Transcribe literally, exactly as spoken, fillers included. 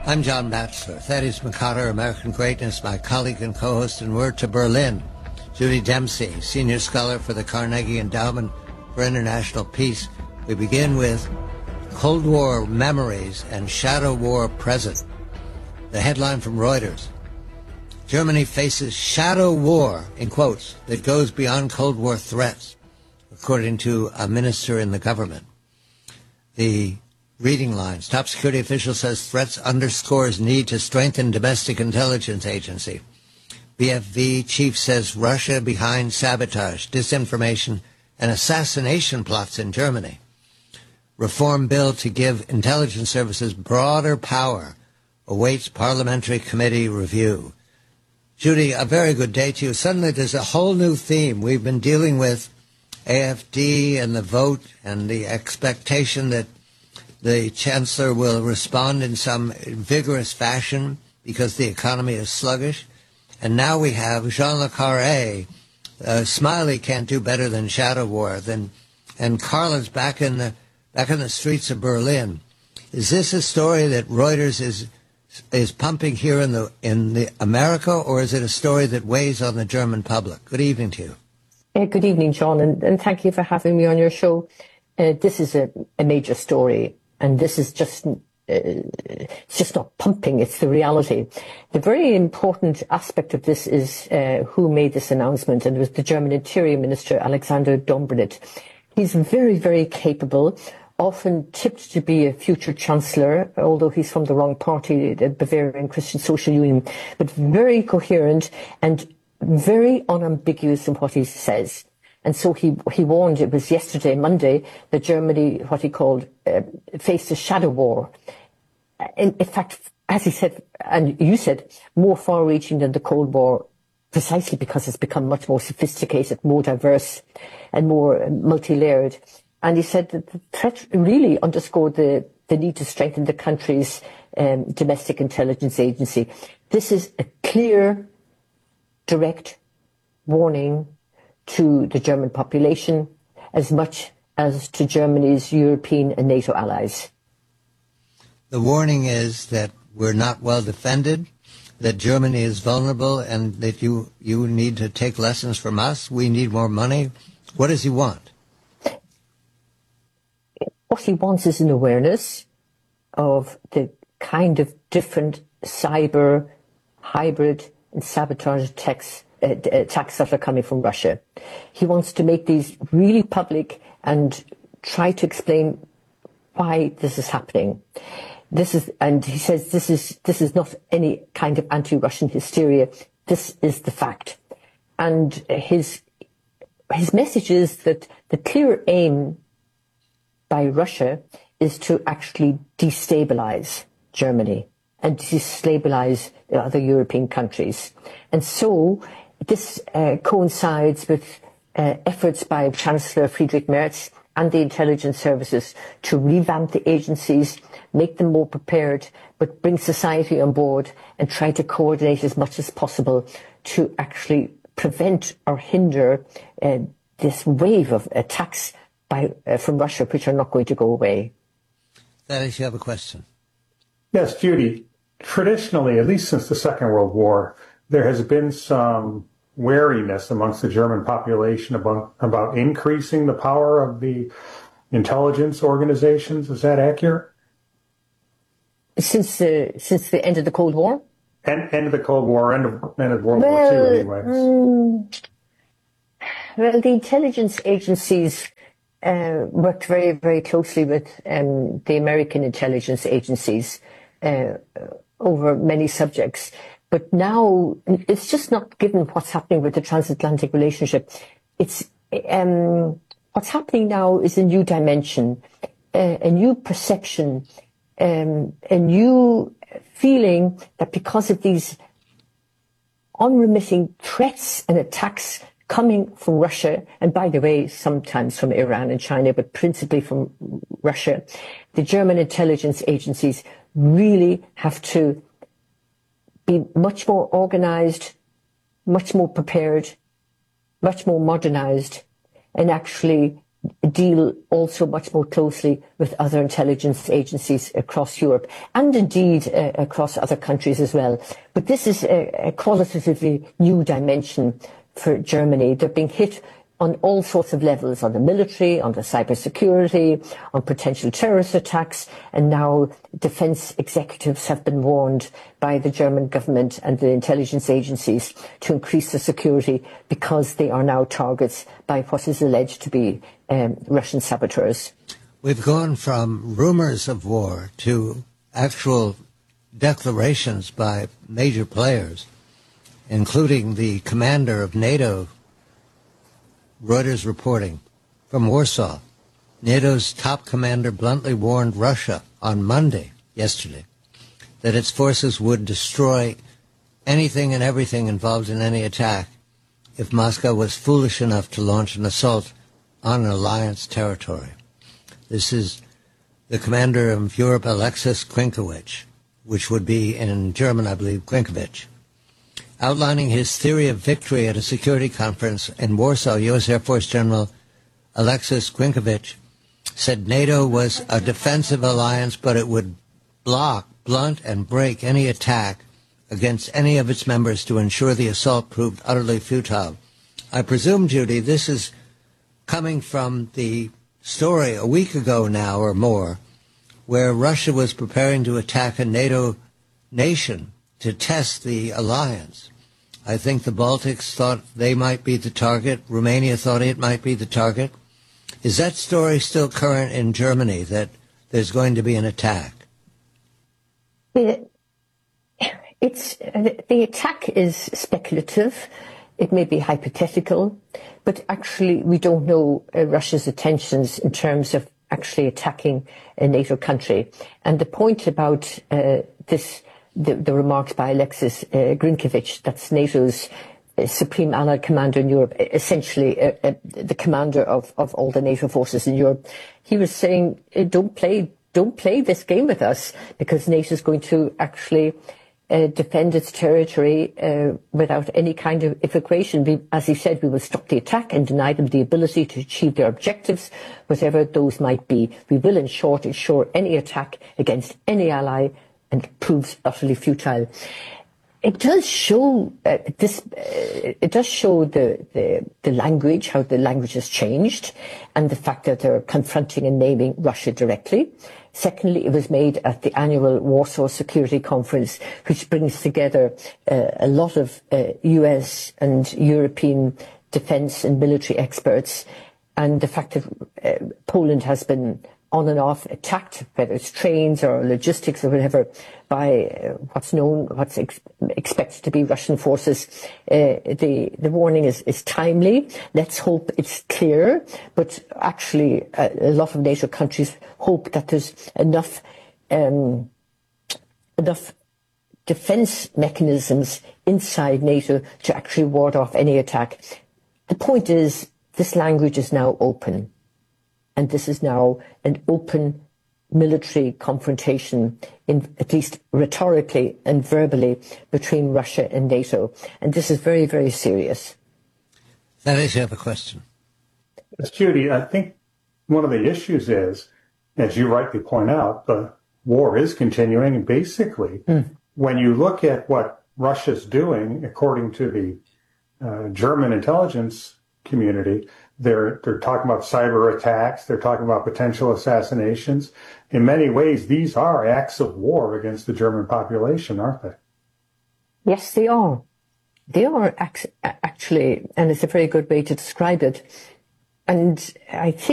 I'm John Batchelor. Thaddeus McCotter, American Greatness, my colleague and co-host, and we're to Berlin. Judy Dempsey, Senior Scholar for the Carnegie Endowment for International Peace. We begin with Cold War Memories and Shadow War Present. The headline from Reuters. Germany faces shadow war, in quotes, that goes beyond Cold War threats, according to a minister in the government. The reading lines. Top security official says threats underscores need to strengthen domestic intelligence agency. B F V chief says Russia behind sabotage, disinformation, and assassination plots in Germany. Reform bill to give intelligence services broader power awaits parliamentary committee review. Judy, a very good day to you. Suddenly there's a whole new theme. We've been dealing with A F D and the vote and the expectation that the chancellor will respond in some vigorous fashion because the economy is sluggish. And now we have Jean Le Carré. Uh, Smiley can't do better than shadow war. Then, and Carla's back in the back in the streets of Berlin. Is this a story that Reuters is is pumping here in the in the America, or is it a story that weighs on the German public? Good evening to you. Uh, good evening, John, and, and thank you for having me on your show. Uh, this is a, a major story. And this is just, uh, it's just not pumping, it's the reality. The very important aspect of this is uh, who made this announcement, and it was the German Interior Minister, Alexander Dobrindt. He's very, very capable, often tipped to be a future chancellor, although he's from the wrong party, the Bavarian Christian Social Union, but very coherent and very unambiguous in what he says. And so he he warned, it was yesterday, Monday, that Germany, what he called, uh, faced a shadow war. In, in fact, as he said, and you said, more far-reaching than the Cold War, precisely because it's become much more sophisticated, more diverse, and more multi-layered. And he said that the threat really underscored the, the need to strengthen the country's um, domestic intelligence agency. This is a clear, direct warning to the German population as much as to Germany's European and NATO allies. The warning is that we're not well defended, that Germany is vulnerable, and that you, you need to take lessons from us. We need more money. What does he want? What he wants is an awareness of the kind of different cyber, hybrid, and sabotage attacks Uh, attacks that are coming from Russia. He wants to make these really public and try to explain why this is happening. This is, and he says this is this is not any kind of anti-Russian hysteria. This is the fact. And his his message is that the clear aim by Russia is to actually destabilize Germany and destabilize the other European countries. And so this uh, coincides with uh, efforts by Chancellor Friedrich Merz and the intelligence services to revamp the agencies, make them more prepared, but bring society on board and try to coordinate as much as possible to actually prevent or hinder uh, this wave of attacks by, uh, from Russia, which are not going to go away. Thaddeus, you have a question. Yes, Judy. Traditionally, at least since the Second World War, there has been some wariness amongst the German population about, about increasing the power of the intelligence organizations. Is that accurate? Since the, since the end of the Cold War? End, end of the Cold War, end of, end of World well, War Two, anyways. Um, well, the intelligence agencies uh, worked very, very closely with um, the American intelligence agencies uh, over many subjects. But now it's just not given what's happening with the transatlantic relationship. It's um, what's happening now is a new dimension, uh, a new perception, um, a new feeling that because of these unremitting threats and attacks coming from Russia, and by the way, sometimes from Iran and China, but principally from Russia, the German intelligence agencies really have to be much more organized, much more prepared, much more modernized, and actually deal also much more closely with other intelligence agencies across Europe and indeed uh, across other countries as well. But this is a, a qualitatively new dimension for Germany. They're being hit on all sorts of levels, on the military, on the cybersecurity, on potential terrorist attacks, and now defence executives have been warned by the German government and the intelligence agencies to increase the security because they are now targets by what is alleged to be um, Russian saboteurs. We've gone from rumours of war to actual declarations by major players, including the commander of NATO. Reuters reporting from Warsaw. NATO's top commander bluntly warned Russia on Monday, yesterday, that its forces would destroy anything and everything involved in any attack if Moscow was foolish enough to launch an assault on an alliance territory. This is the commander of Europe, Alexis Krinkowicz, which would be in German, I believe, Krinkowicz. Outlining his theory of victory at a security conference in Warsaw, U S Air Force General Alexis Krinkowicz said NATO was a defensive alliance, but it would block, blunt, and break any attack against any of its members to ensure the assault proved utterly futile. I presume, Judy, this is coming from the story a week ago now or more, where Russia was preparing to attack a NATO nation to test the alliance. I think the Baltics thought they might be the target. Romania thought it might be the target. Is that story still current in Germany, that there's going to be an attack? The, it's, the attack is speculative. It may be hypothetical, but actually we don't know uh, Russia's intentions in terms of actually attacking a NATO country. And the point about uh, this The, the remarks by Alexis uh, Krinkowicz, that's NATO's uh, supreme allied commander in Europe, essentially uh, uh, the commander of, of all the NATO forces in Europe. He was saying, uh, don't play, don't play this game with us, because NATO is going to actually uh, defend its territory uh, without any kind of evacuation. We, as he said, we will stop the attack and deny them the ability to achieve their objectives, whatever those might be. We will, in short, ensure any attack against any ally and proves utterly futile. It does show uh, this. Uh, it does show the, the the language, how the language has changed, and the fact that they're confronting and naming Russia directly. Secondly, it was made at the annual Warsaw Security Conference, which brings together uh, a lot of uh, U S and European defence and military experts, and the fact that uh, Poland has been on and off attacked, whether it's trains or logistics or whatever, by uh, what's known, what's ex expected to be Russian forces. Uh, the the warning is, is timely. Let's hope it's clear. But actually, uh, a lot of NATO countries hope that there's enough um, enough defence mechanisms inside NATO to actually ward off any attack. The point is, this language is now open. And this is now an open military confrontation, in, at least rhetorically and verbally, between Russia and NATO. And this is very, very serious. That is, you have a question. Yes, Judy, I think one of the issues is, as you rightly point out, the war is continuing. And basically, mm. when you look at what Russia's doing, according to the uh, German intelligence community, They're, they're talking about cyber attacks. They're talking about potential assassinations. In many ways, these are acts of war against the German population, aren't they? Yes, they are. They are actually, and it's a very good way to describe it. And I think